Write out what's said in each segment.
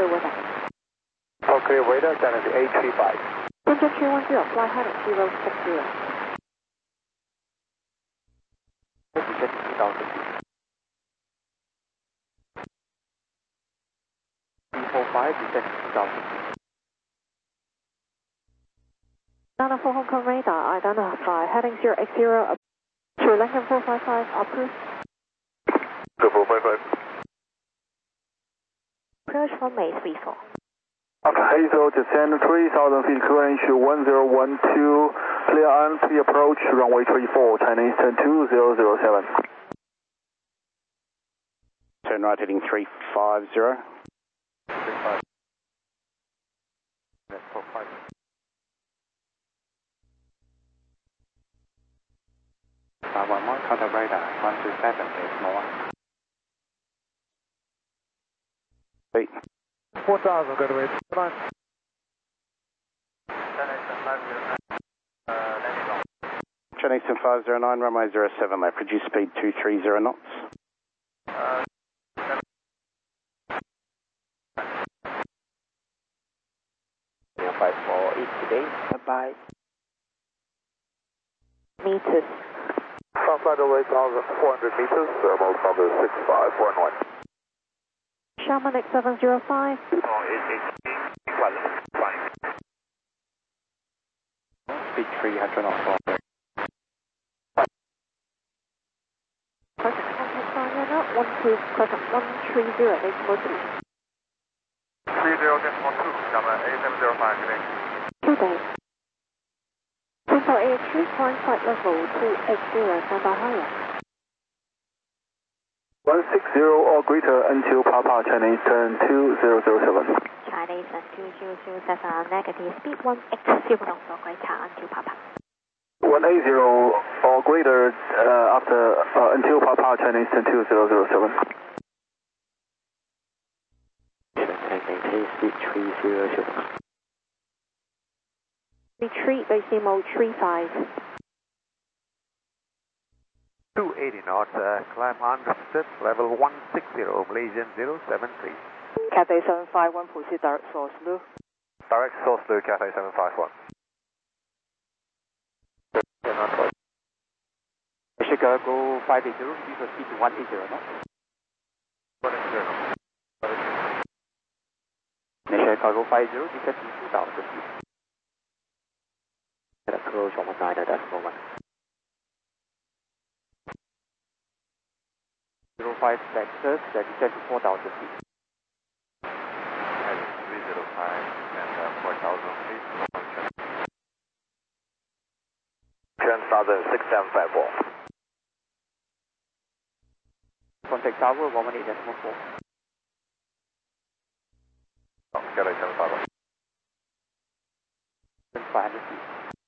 clear weather. For clear weather, channel 835. Center 310, fly heading 060. Descend 2000 feet. 345, descend 2000 feet. Data for Hong Kong radar, identify heading 080, Sri Lankan 455, approved. 455. Approach from May 34. Hazel, descend 3000 feet, clear issue 1012, clear on pre-approach, runway 34, China Eastern 2007. Turn right heading 350. 35. That's 45. Contact radar 127, there's more. 4000, good way. Come on. China Eastern 509, runway 07 left, reduce speed 230 knots. Today. Bye. Meters. Front flight away 1,400 meters, thermal number 6541. Sharman X705. Speed 300 knots. Present contact Sanya now, 130, decimal 3. 30.12, Sharman A705 today. 2 days. Tempo AH3, climb flight level 280, stand by higher. 160 or greater until Papa, China Eastern 2007. China Eastern 2007, negative speed 180 knots or greater until Papa. 180 or greater until Papa, China Eastern 2007. Speed 300. Retreat decimal 35. 280 knots, climb 100, level 160, Malaysian 073. Cathay 751, proceed direct source blue. Direct source blue, Cathay 751. Michigan, go 580, reduce speed to 180 knots. 180. Michigan, go 50, descend to 2000 feet. Approach on 19, decimal 1. 05 Texas, descend to 4,000 feet. 305 and 4,000 feet. Southern 6754. Contact tower 118.4. Cathay 751. 500 feet.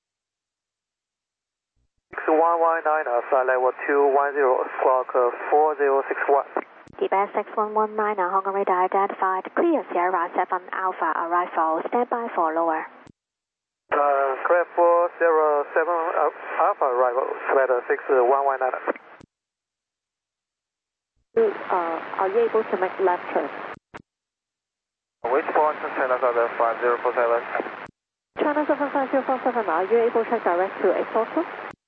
6119, flight level 210, squawk 4061. DBS 6119, Hong Kong radar identified, clear Sierra 7 Alpha arrival, standby for lower. Clear for Sierra 7 Alpha arrival, flight 6119. Are you able to make left turn? Which point, China Southern 5047? China 75047, are you able to check direct to 842?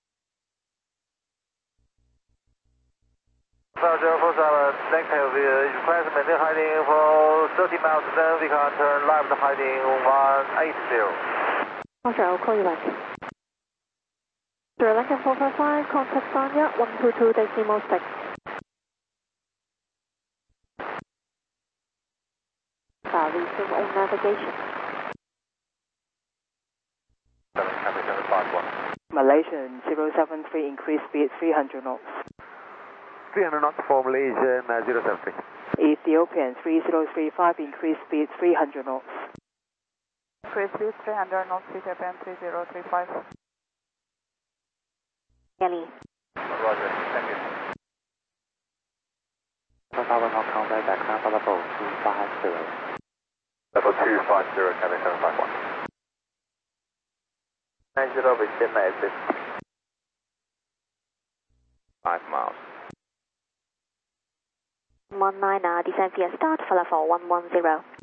5047, negative, request maintain heading for 30 miles, then we can turn left heading 180. Roger, I'll call you back. Sri Lankan 455, contact Sanya 122 decimal 6. Resume on navigation. Malaysian 073, increase speed 300 knots. 300 knots for Malaysian 073. Ethiopian 3035, increase speed 300 knots. Increase speed 300 knots, Ethiopian 3035. Kelly. Roger, thank you. Tower Hong Kong radar, climb level 250. Level 250, Cathay 751. 90 with 10 exit. 5 miles. 19, descend via start for level 110.